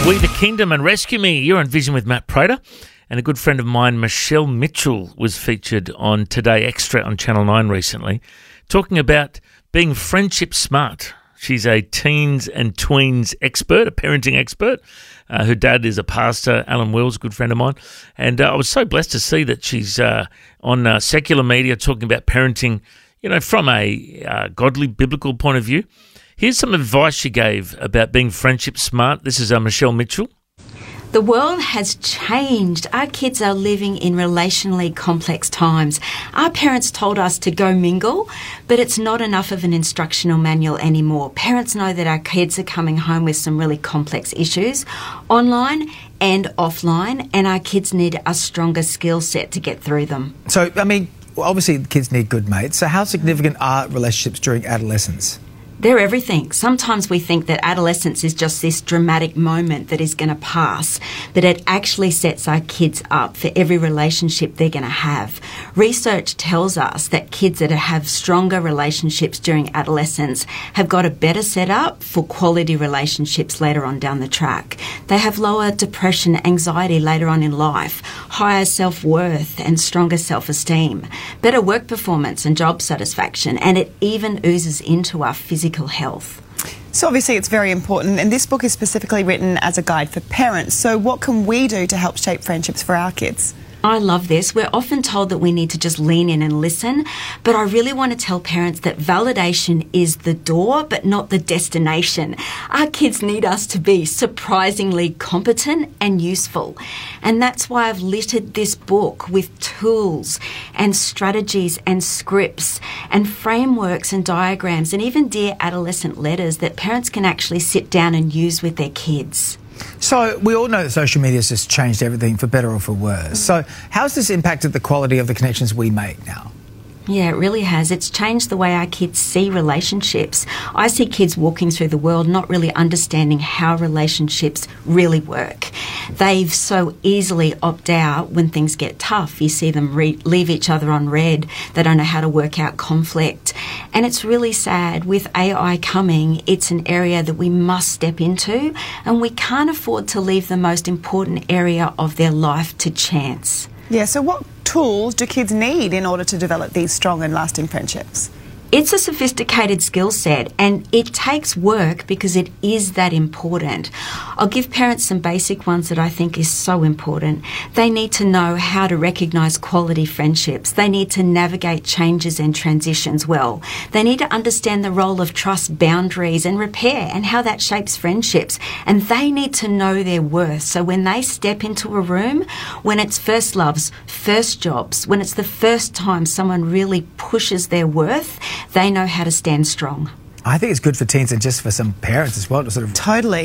We the Kingdom and Rescue Me. You're on Vision with Matt Prater. And a good friend of mine, Michelle Mitchell, was featured on Today Extra on Channel 9 recently, talking about being friendship smart. She's a teens and tweens expert, a parenting expert. Her dad is a pastor, Alan Wills, a good friend of mine. And I was so blessed to see that she's on secular media talking about parenting, from a godly, biblical point of view. Here's some advice she gave about being friendship smart. This is Michelle Mitchell. The world has changed. Our kids are living in relationally complex times. Our parents told us to go mingle, but it's not enough of an instructional manual anymore. Parents know that our kids are coming home with some really complex issues, online and offline, and our kids need a stronger skill set to get through them. So, obviously kids need good mates. So how significant are relationships during adolescence? They're everything. Sometimes we think that adolescence is just this dramatic moment that is going to pass, but it actually sets our kids up for every relationship they're going to have. Research tells us that kids that have stronger relationships during adolescence have got a better setup for quality relationships later on down the track. They have lower depression, anxiety later on in life, higher self-worth and stronger self-esteem, better work performance and job satisfaction, and it even oozes into our physical health. So obviously it's very important, and this book is specifically written as a guide for parents. So what can we do to help shape friendships for our kids? I love this. We're often told that we need to just lean in and listen, but I really want to tell parents that validation is the door, but not the destination. Our kids need us to be surprisingly competent and useful. And that's why I've littered this book with tools and strategies and scripts and frameworks and diagrams and even dear adolescent letters that parents can actually sit down and use with their kids. So we all know that social media has just changed everything for better or for worse. So how's this impacted the quality of the connections we make now? Yeah, it really has. It's changed the way our kids see relationships. I see kids walking through the world not really understanding how relationships really work. They so easily opt out when things get tough. You see them leave each other on red. They don't know how to work out conflict. And it's really sad. With AI coming, it's an area that we must step into, and we can't afford to leave the most important area of their life to chance. Yeah, so what tools do kids need in order to develop these strong and lasting friendships? It's a sophisticated skill set, and it takes work because it is that important. I'll give parents some basic ones that I think is so important. They need to know how to recognise quality friendships. They need to navigate changes and transitions well. They need to understand the role of trust, boundaries and repair and how that shapes friendships. And they need to know their worth. So when they step into a room, when it's first loves, first jobs, when it's the first time someone really pushes their worth, they know how to stand strong. I think it's good for teens and just for some parents as well to sort of totally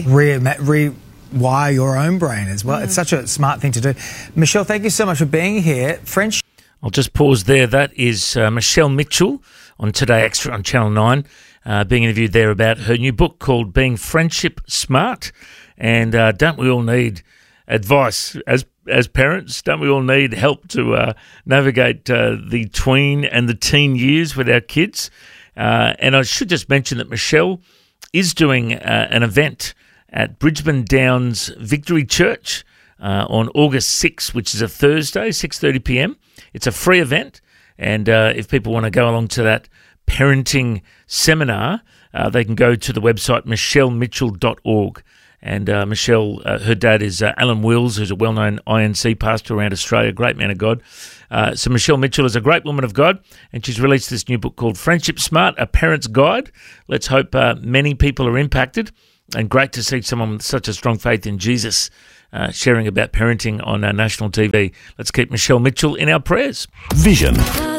rewire your own brain as well. It's such a smart thing to do. Michelle, thank you so much for being here. I'll just pause there. That is Michelle Mitchell on Today Extra on Channel 9, being interviewed there about her new book called Being Friendship Smart. And don't we all need advice as parents? Don't we all need help to navigate the tween and the teen years with our kids? And I should just mention that Michelle is doing an event at Brisbane Downs Victory Church on August 6th, which is a Thursday, 6:30 p.m. It's a free event, and if people want to go along to that parenting seminar, they can go to the website michellemitchell.org. And Michelle, her dad is Alan Wills, who's a well-known INC pastor around Australia, great man of God. So Michelle Mitchell is a great woman of God, and she's released this new book called Friendship Smart, A Parent's Guide. Let's hope many people are impacted, and great to see someone with such a strong faith in Jesus sharing about parenting on national TV. Let's keep Michelle Mitchell in our prayers. Vision